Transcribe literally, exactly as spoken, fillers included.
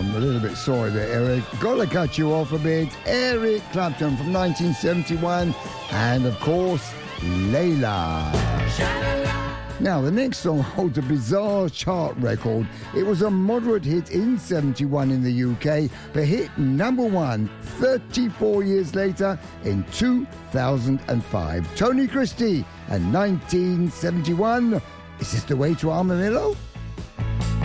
I'm a little bit sorry there, Eric. Gotta cut you off a bit. Eric Clapton from nineteen seventy-one. And, of course, Layla. Now, the next song holds a bizarre chart record. It was a moderate hit in seventy-one in the U K, but hit number one thirty-four years later in two thousand five. Tony Christie and nineteen seventy-one. Is this the way to Armadillo?